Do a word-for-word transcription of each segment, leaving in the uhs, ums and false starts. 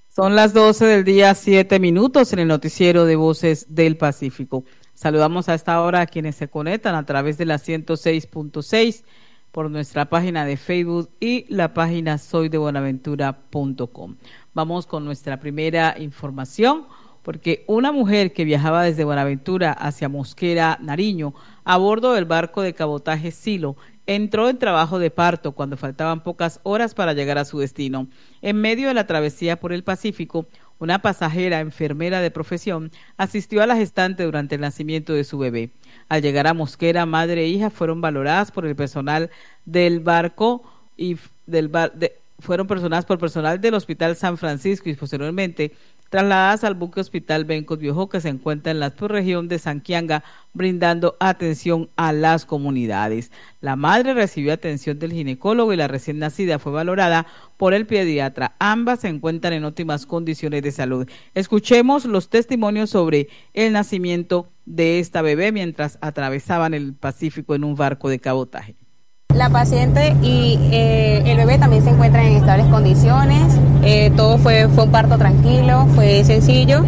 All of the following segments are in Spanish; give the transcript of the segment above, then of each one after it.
Son las doce del día, siete minutos en el noticiero de Voces del Pacífico. Saludamos a esta hora a quienes se conectan a través de la ciento seis punto seis por nuestra página de Facebook y la página soy de buenaventura punto com. Vamos con nuestra primera información, porque una mujer que viajaba desde Buenaventura hacia Mosquera, Nariño, a bordo del barco de cabotaje Silo, entró en trabajo de parto cuando faltaban pocas horas para llegar a su destino. En medio de la travesía por el Pacífico, una pasajera enfermera de profesión asistió a la gestante durante el nacimiento de su bebé. Al llegar a Mosquera, madre e hija fueron valoradas por el personal del barco y del bar, de, fueron personadas por personal del Hospital San Francisco y posteriormente trasladadas al buque Hospital Bencos Biojó, que se encuentra en la subregión de Sanquianga, brindando atención a las comunidades. La madre recibió atención del ginecólogo y la recién nacida fue valorada por el pediatra. Ambas se encuentran en óptimas condiciones de salud. Escuchemos los testimonios sobre el nacimiento de esta bebé mientras atravesaban el Pacífico en un barco de cabotaje. La paciente y eh, el bebé también se encuentran en estables condiciones, eh, todo fue, fue un parto tranquilo, fue sencillo,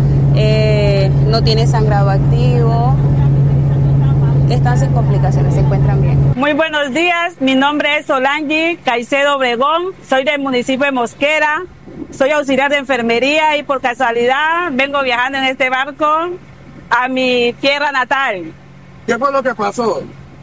eh, no tiene sangrado activo, están sin complicaciones, se encuentran bien. Muy buenos días, mi nombre es Solange Caicedo Obregón, soy del municipio de Mosquera, soy auxiliar de enfermería y por casualidad vengo viajando en este barco a mi tierra natal. ¿Qué fue lo que pasó?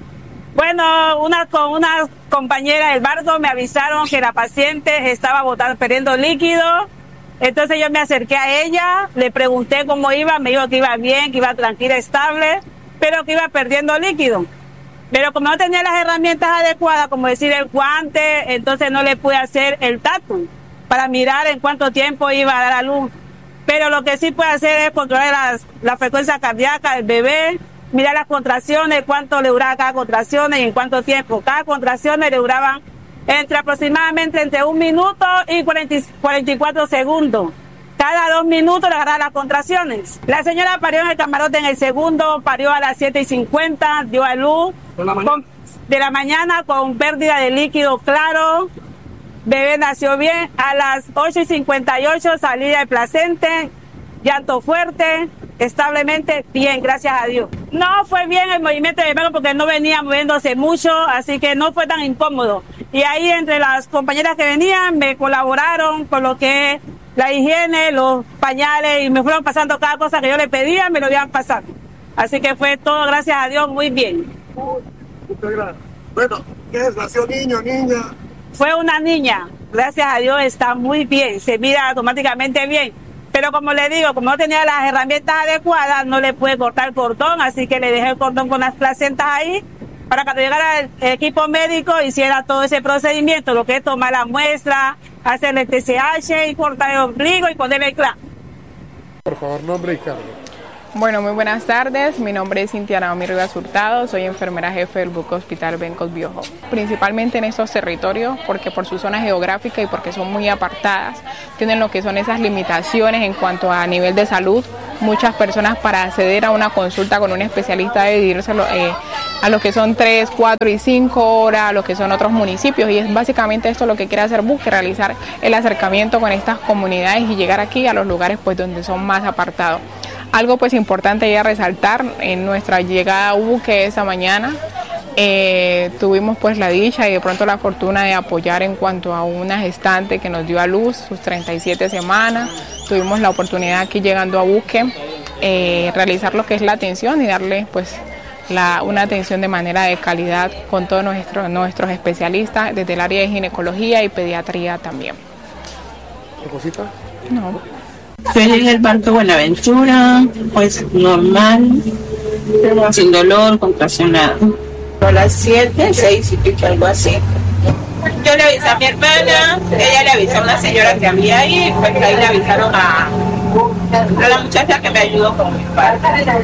Bueno, una con una compañera del barco me avisaron que la paciente estaba botando, perdiendo líquido. Entonces yo me acerqué a ella, le pregunté cómo iba, me dijo que iba bien, que iba tranquila, estable, pero que iba perdiendo líquido. Pero como no tenía las herramientas adecuadas, como decir el guante, entonces no le pude hacer el tacto para mirar en cuánto tiempo iba a dar a luz. Pero lo que sí puede hacer es controlar las, la frecuencia cardíaca del bebé, mirar las contracciones, cuánto le duraba cada contracción y en cuánto tiempo. Cada contracción le duraban entre aproximadamente entre un minuto y cuarenta, cuarenta y cuatro segundos. Cada dos minutos le agarraba las contracciones. La señora parió en el camarote en el segundo, parió a las siete y cincuenta, dio a luz ¿De la mañana? Con, de la mañana con pérdida de líquido claro. Bebé nació bien. A las ocho y cincuenta y ocho salida del placente, llanto fuerte, establemente bien, gracias a Dios. No fue bien el movimiento de bebé porque no venía moviéndose mucho, así que no fue tan incómodo. Y ahí entre las compañeras que venían me colaboraron con lo que es la higiene, los pañales y me fueron pasando cada cosa que yo le pedía, me lo iban pasando. Así que fue todo, gracias a Dios, muy bien. Muchas gracias. Bueno, ¿qué es? ¿Nació niño, niña? Fue una niña, gracias a Dios está muy bien, se mira automáticamente bien. Pero como le digo, como no tenía las herramientas adecuadas, no le pude cortar el cordón, así que le dejé el cordón con las placentas ahí, para cuando llegara el equipo médico hiciera todo ese procedimiento, lo que es tomar la muestra, hacerle el T C H y cortar el ombligo y ponerle el clamp. Por favor, nombre y cargo. Bueno, muy buenas tardes. Mi nombre es Cintia Naomi Rivas Hurtado, soy enfermera jefe del buque Hospital Bencos Biojó. Principalmente en estos territorios, porque por su zona geográfica y porque son muy apartadas, tienen lo que son esas limitaciones en cuanto a nivel de salud. Muchas personas para acceder a una consulta con un especialista deben irse eh, a lo que son tres, cuatro y cinco horas, a lo que son otros municipios, y es básicamente esto lo que quiere hacer Buque, realizar el acercamiento con estas comunidades y llegar aquí a los lugares pues donde son más apartados. Algo pues importante ya resaltar en nuestra llegada a Buque esta mañana, eh, tuvimos pues la dicha y de pronto la fortuna de apoyar en cuanto a una gestante que nos dio a luz sus treinta y siete semanas. Tuvimos la oportunidad aquí llegando a Buque, eh, realizar lo que es la atención y darle pues la, una atención de manera de calidad con todos nuestros, nuestros especialistas desde el área de ginecología y pediatría también. ¿Qué cosita? No. Estoy en el barco Buenaventura, pues normal, sin dolor, contraccionado. A las siete, seis y pico, algo así. Yo le avisé a mi hermana, ella le avisó a una señora que había ahí, pues ahí le avisaron a, a la muchacha que me ayudó con mi padre.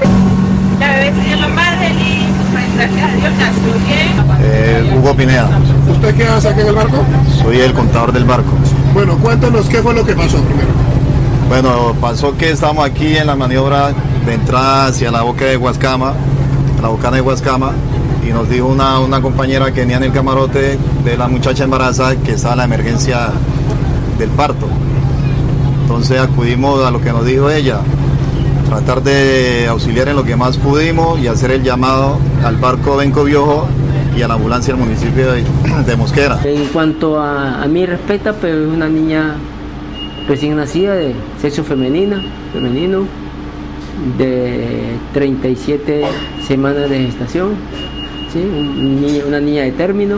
La bebé se llama Madeleine, pues gracias a Dios nació bien. Eh, Hugo Pineda. ¿Usted qué hace aquí en el barco? Soy el contador del barco. Bueno, cuéntanos qué fue lo que pasó primero. Bueno, pasó que estamos aquí en la maniobra de entrada hacia la boca de Huascama, la bocana de Huascama, y nos dijo una, una compañera que venía en el camarote de la muchacha embarazada que estaba en la emergencia del parto. Entonces acudimos a lo que nos dijo ella, tratar de auxiliar en lo que más pudimos y hacer el llamado al barco Benco Biojo y a la ambulancia del municipio de, de Mosquera. En cuanto a, a mí respecta, pues es una niña recién nacida de sexo femenina, femenino, de treinta y siete semanas de gestación, ¿sí? Un niña, una niña de término,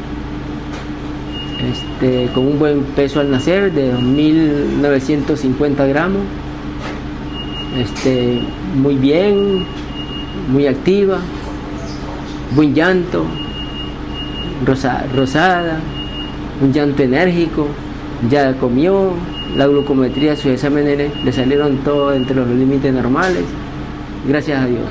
este, con un buen peso al nacer de mil novecientos cincuenta gramos, este, muy bien, muy activa, buen llanto, rosa, rosada, un llanto enérgico, ya comió, la glucometría, sus exámenes le salieron todos entre los límites normales, gracias a Dios.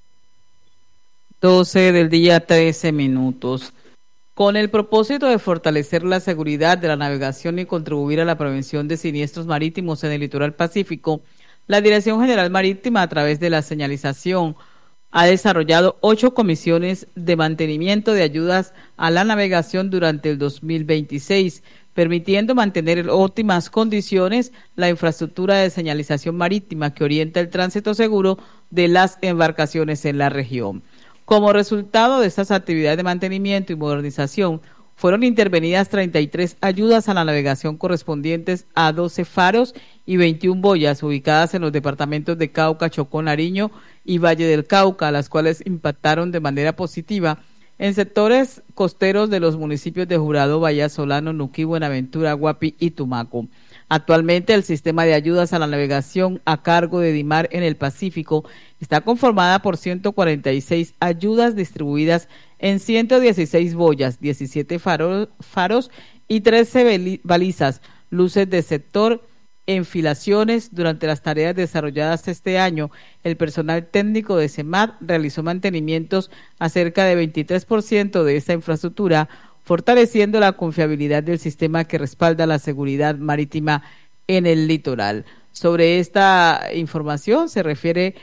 doce del día, trece minutos. Con el propósito de fortalecer la seguridad de la navegación y contribuir a la prevención de siniestros marítimos en el litoral pacífico, la Dirección General Marítima, a través de la señalización, ha desarrollado ocho comisiones de mantenimiento de ayudas a la navegación durante el dos mil veintiséis, permitiendo mantener en óptimas condiciones la infraestructura de señalización marítima que orienta el tránsito seguro de las embarcaciones en la región. Como resultado de estas actividades de mantenimiento y modernización, fueron intervenidas treinta y tres ayudas a la navegación correspondientes a doce faros y veintiuna boyas ubicadas en los departamentos de Cauca, Chocó, Nariño y Valle del Cauca, las cuales impactaron de manera positiva en sectores costeros de los municipios de Jurado, Vallasolano, Nuquí, Buenaventura, Guapi y Tumaco. Actualmente, el sistema de ayudas a la navegación a cargo de DIMAR en el Pacífico está conformada por ciento cuarenta y seis ayudas distribuidas en ciento dieciséis boyas, diecisiete faros, faros y trece balizas, luces de sector, enfilaciones. Durante las tareas desarrolladas este año, el personal técnico de CEMAT realizó mantenimientos a cerca de veintitrés por ciento de esta infraestructura, fortaleciendo la confiabilidad del sistema que respalda la seguridad marítima en el litoral. Sobre esta información se refiere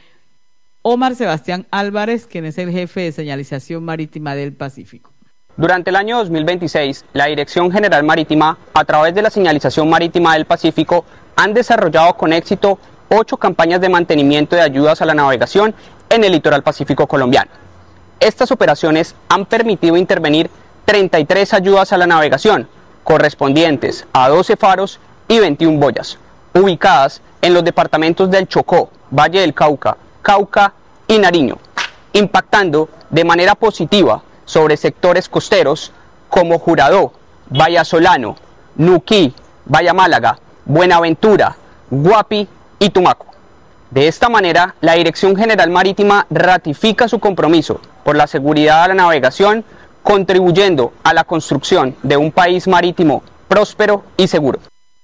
Omar Sebastián Álvarez, quien es el jefe de señalización marítima del Pacífico. Durante el año dos mil veintiséis, la Dirección General Marítima, a través de la señalización marítima del Pacífico, han desarrollado con éxito ocho campañas de mantenimiento de ayudas a la navegación en el litoral pacífico colombiano. Estas operaciones han permitido intervenir treinta y tres ayudas a la navegación, correspondientes a doce faros y veintiuna boyas, ubicadas en los departamentos del Chocó, Valle del Cauca, Cauca y Nariño, impactando de manera positiva sobre sectores costeros como Jurado, Vallasolano, Nuquí, Valla Málaga, Buenaventura, Guapi y Tumaco. De esta manera, la Dirección General Marítima ratifica su compromiso por la seguridad de la navegación, contribuyendo a la construcción de un país marítimo próspero y seguro.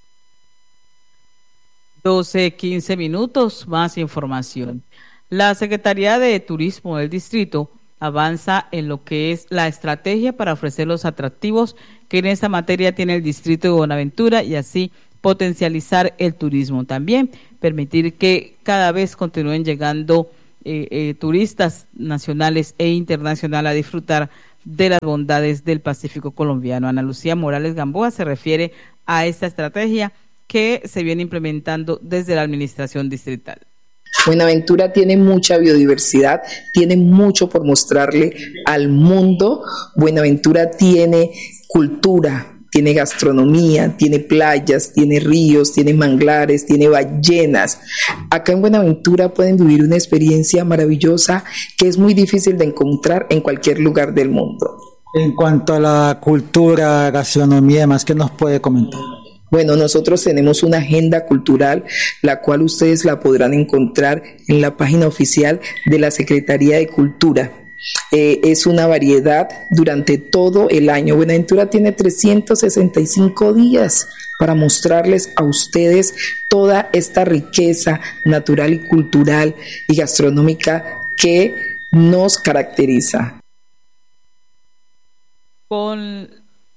doce, quince minutos, más información. La Secretaría de Turismo del Distrito avanza en lo que es la estrategia para ofrecer los atractivos que en esta materia tiene el Distrito de Buenaventura y así potencializar el turismo. También permitir que cada vez continúen llegando eh, eh, turistas nacionales e internacionales a disfrutar de las bondades del Pacífico colombiano. Ana Lucía Morales Gamboa se refiere a esta estrategia que se viene implementando desde la administración distrital. Buenaventura tiene mucha biodiversidad, tiene mucho por mostrarle al mundo. Buenaventura tiene cultura, tiene gastronomía, tiene playas, tiene ríos, tiene manglares, tiene ballenas. Acá en Buenaventura pueden vivir una experiencia maravillosa que es muy difícil de encontrar en cualquier lugar del mundo. En cuanto a la cultura, gastronomía, ¿más qué nos puede comentar? Bueno, nosotros tenemos una agenda cultural, la cual ustedes la podrán encontrar en la página oficial de la Secretaría de Cultura. Eh, es una variedad durante todo el año. Buenaventura tiene trescientos sesenta y cinco días para mostrarles a ustedes toda esta riqueza natural y cultural y gastronómica que nos caracteriza. Con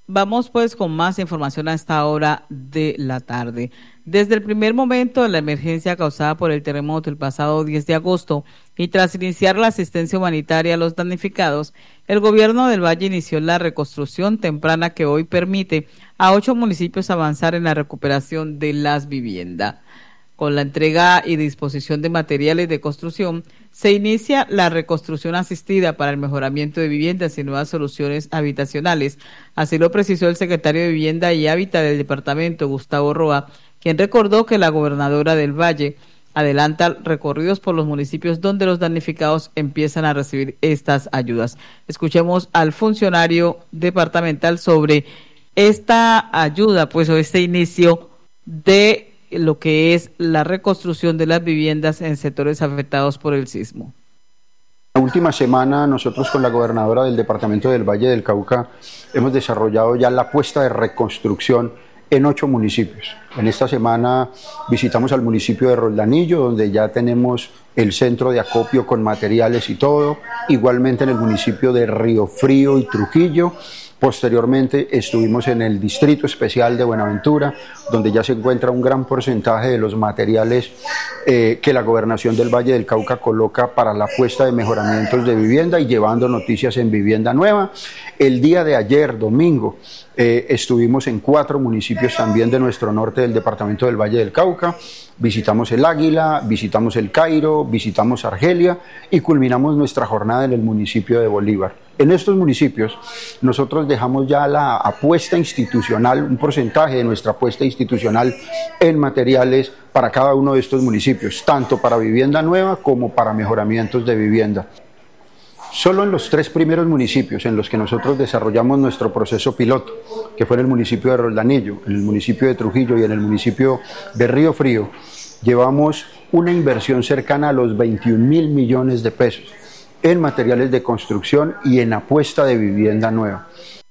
Vamos pues con más información a esta hora de la tarde. Desde el primer momento de la emergencia causada por el terremoto el pasado diez de agosto y tras iniciar la asistencia humanitaria a los damnificados, el gobierno del Valle inició la reconstrucción temprana que hoy permite a ocho municipios avanzar en la recuperación de las viviendas. Con la entrega y disposición de materiales de construcción, se inicia la reconstrucción asistida para el mejoramiento de viviendas y nuevas soluciones habitacionales. Así lo precisó el secretario de Vivienda y Hábitat del departamento, Gustavo Roa, quien recordó que la gobernadora del Valle adelanta recorridos por los municipios donde los damnificados empiezan a recibir estas ayudas. Escuchemos al funcionario departamental sobre esta ayuda, pues, o este inicio de lo que es la reconstrucción de las viviendas en sectores afectados por el sismo. La última semana nosotros con la gobernadora del departamento del Valle del Cauca hemos desarrollado ya la apuesta de reconstrucción en ocho municipios. En esta semana visitamos al municipio de Roldanillo, donde ya tenemos el centro de acopio con materiales y todo, igualmente en el municipio de Río Frío y Trujillo. Posteriormente estuvimos en el Distrito Especial de Buenaventura, donde ya se encuentra un gran porcentaje de los materiales eh, que la Gobernación del Valle del Cauca coloca para la puesta de mejoramientos de vivienda y llevando noticias en Vivienda Nueva. El día de ayer, domingo, eh, estuvimos en cuatro municipios también de nuestro norte del departamento del Valle del Cauca. Visitamos el Águila, visitamos el Cairo, visitamos Argelia y culminamos nuestra jornada en el municipio de Bolívar. En estos municipios nosotros dejamos ya la apuesta institucional, un porcentaje de nuestra apuesta institucional en materiales para cada uno de estos municipios, tanto para vivienda nueva como para mejoramientos de vivienda. Solo en los tres primeros municipios en los que nosotros desarrollamos nuestro proceso piloto, que fue en el municipio de Roldanillo, en el municipio de Trujillo y en el municipio de Río Frío, llevamos una inversión cercana a los veintiún mil millones de pesos en materiales de construcción y en apuesta de vivienda nueva.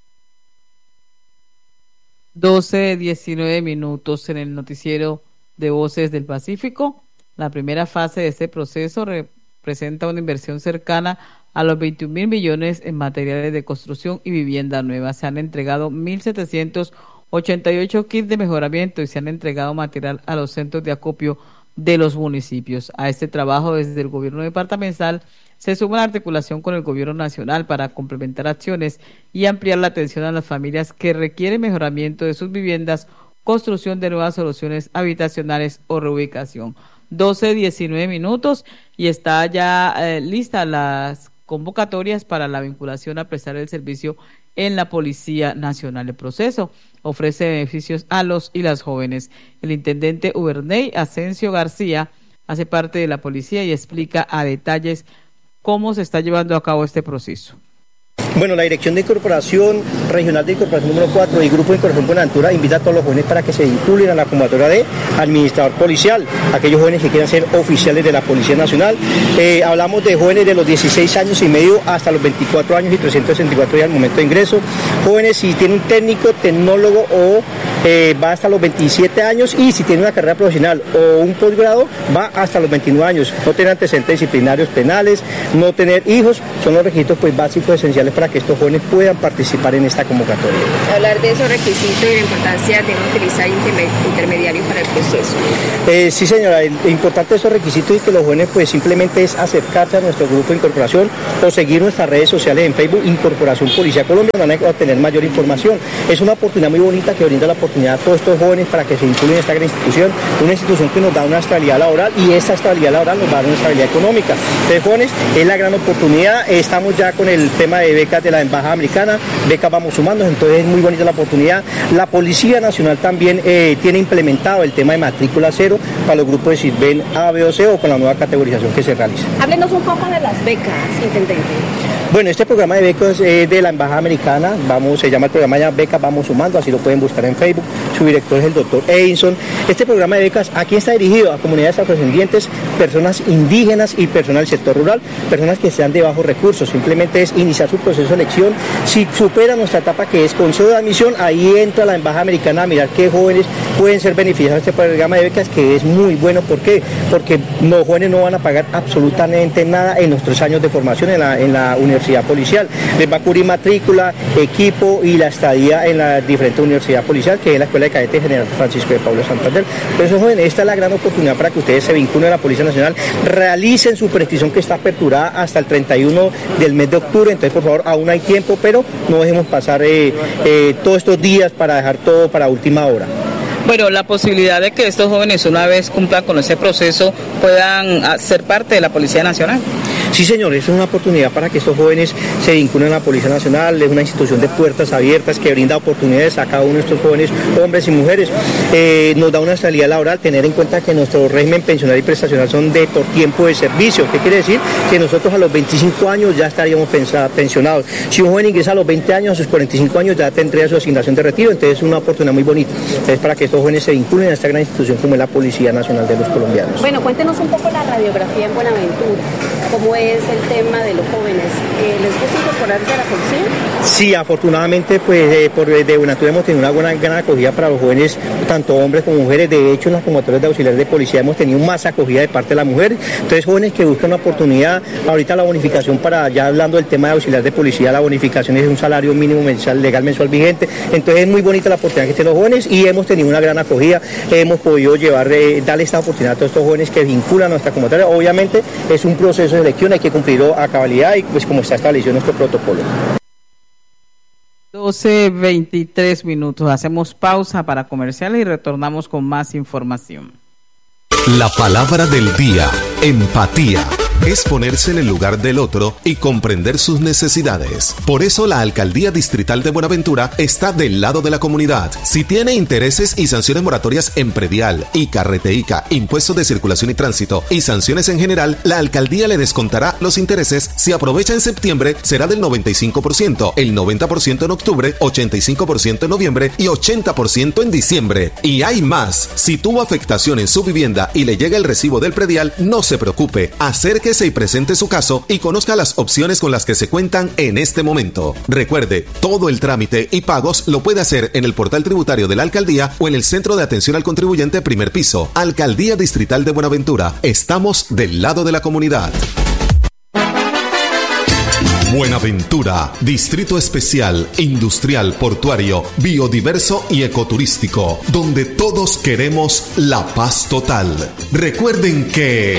doce, diecinueve minutos en el noticiero de Voces del Pacífico. La primera fase de este proceso representa una inversión cercana a los veintiún mil millones en materiales de construcción y vivienda nueva. Se han entregado mil setecientos ochenta y ocho kits de mejoramiento y se han entregado material a los centros de acopio de los municipios. A este trabajo desde el gobierno departamental se suma la articulación con el gobierno nacional para complementar acciones y ampliar la atención a las familias que requieren mejoramiento de sus viviendas, construcción de nuevas soluciones habitacionales o reubicación. doce, diecinueve minutos y está ya eh, lista las convocatorias para la vinculación a prestar el servicio en la Policía Nacional. El proceso ofrece beneficios a los y las jóvenes. El intendente Uberney Asensio García hace parte de la policía y explica a detalles cómo se está llevando a cabo este proceso. Bueno, la Dirección de Incorporación Regional de Incorporación número cuatro y Grupo de Incorporación Buenaventura invita a todos los jóvenes para que se vinculen a la convocatoria de administrador policial, aquellos jóvenes que quieran ser oficiales de la Policía Nacional. Eh, hablamos de jóvenes de los dieciséis años y medio hasta los veinticuatro años y trescientos sesenta y cuatro días al momento de ingreso. Jóvenes si tienen un técnico, tecnólogo o eh, va hasta los veintisiete años, y si tiene una carrera profesional o un posgrado va hasta los veintinueve años. No tener antecedentes disciplinarios penales, no tener hijos, son los requisitos pues básicos esenciales para que estos jóvenes puedan participar en esta convocatoria. Hablar de esos requisitos y la importancia de no utilizar intermediarios para el proceso. Eh, sí, señora, lo importante de esos requisitos es que los jóvenes pues simplemente es acercarse a nuestro grupo de incorporación o seguir nuestras redes sociales en Facebook, Incorporación Policía Colombia, van a obtener mayor información. Es una oportunidad muy bonita que brinda la oportunidad a todos estos jóvenes para que se vinculen a esta gran institución, una institución que nos da una estabilidad laboral y esa estabilidad laboral nos va a dar una estabilidad económica. Entonces, jóvenes, es la gran oportunidad. Estamos ya con el tema de becas de la Embajada Americana, becas Vamos Sumando, entonces es muy bonita la oportunidad. La Policía Nacional también eh, tiene implementado el tema de matrícula cero para los grupos de Sirven A, B o C o con la nueva categorización que se realiza. Háblenos un poco de las becas, intendente. Bueno, este programa de becas es de la Embajada Americana, vamos, se llama el programa ya Becas Vamos Sumando, así lo pueden buscar en Facebook, su director es el doctor Edison. Este programa de becas aquí está dirigido a comunidades afrodescendientes, personas indígenas y personas del sector rural, personas que sean de bajos recursos, simplemente es iniciar su proceso proceso de selección. Si supera nuestra etapa, que es consejo de admisión, ahí entra la embajada americana a mirar qué jóvenes pueden ser beneficiados de este programa de becas, que es muy bueno. ¿Por qué? Porque los jóvenes no van a pagar absolutamente nada en nuestros años de formación en la, en la universidad policial. Les va a cubrir matrícula, equipo y la estadía en la diferente universidad policial, que es la Escuela de Cadetes General Francisco de Pablo Santander. Por eso, jóvenes, esta es la gran oportunidad para que ustedes se vinculen a la Policía Nacional, realicen su prescripción, que está aperturada hasta el treinta y uno del mes de octubre. Entonces, por favor, aún hay tiempo, pero no dejemos pasar eh, eh, todos estos días para dejar todo para última hora. Bueno, la posibilidad de que estos jóvenes, una vez cumplan con ese proceso, puedan ser parte de la Policía Nacional. Sí, señor, es una oportunidad para que estos jóvenes se vinculen a la Policía Nacional. Es una institución de puertas abiertas que brinda oportunidades a cada uno de estos jóvenes, hombres y mujeres. Eh, nos da una estabilidad laboral, tener en cuenta que nuestro régimen pensional y prestacional son de por tiempo de servicio. ¿Qué quiere decir? Que nosotros a los veinticinco años ya estaríamos pensionados. Si un joven ingresa a los veinte años, a sus cuarenta y cinco años ya tendría su asignación de retiro. Entonces es una oportunidad muy bonita. Entonces, para que estos jóvenes se vinculen a esta gran institución como es la Policía Nacional de los Colombianos. Bueno, cuéntenos un poco la radiografía en Buenaventura. ¿Cómo es el tema de los jóvenes? Eh, ¿Les gusta incorporarse a la policía? Sí, afortunadamente, pues eh, por de Buenaventura hemos tenido una buena gran acogida para los jóvenes, tanto hombres como mujeres. De hecho, en las convocatorias de auxiliares de policía hemos tenido más acogida de parte de las mujeres. Entonces, jóvenes que buscan una oportunidad. Ahorita la bonificación, para ya hablando del tema de auxiliar de policía, la bonificación es un salario mínimo mensual, legal mensual vigente. Entonces, es muy bonita la oportunidad que tienen los jóvenes y hemos tenido una gran acogida. Hemos podido llevar, eh, darle esta oportunidad a todos estos jóvenes que vinculan a nuestra convocatoria. Obviamente, es un proceso de elección, hay que cumplirlo a cabalidad y pues como está establecido nuestro protocolo. doce veintitrés minutos. Hacemos pausa para comerciales y retornamos con más información. La palabra del día, empatía. Es ponerse en el lugar del otro y comprender sus necesidades. Por eso la Alcaldía Distrital de Buenaventura está del lado de la comunidad. Si tiene intereses y sanciones moratorias en predial, ICA, Reteica, impuestos de circulación y tránsito y sanciones en general, la Alcaldía le descontará los intereses. Si aprovecha en septiembre, será del noventa y cinco por ciento, el noventa por ciento en octubre, ochenta y cinco por ciento en noviembre y ochenta por ciento en diciembre. Y hay más. Si tuvo afectación en su vivienda y le llega el recibo del predial, no se preocupe. Acérquese y presente su caso y conozca las opciones con las que se cuentan en este momento. Recuerde, todo el trámite y pagos lo puede hacer en el portal tributario de la Alcaldía o en el Centro de Atención al Contribuyente Primer Piso. Alcaldía Distrital de Buenaventura. Estamos del lado de la comunidad. Buenaventura, Distrito Especial, Industrial, Portuario, Biodiverso y Ecoturístico, donde todos queremos la paz total. Recuerden que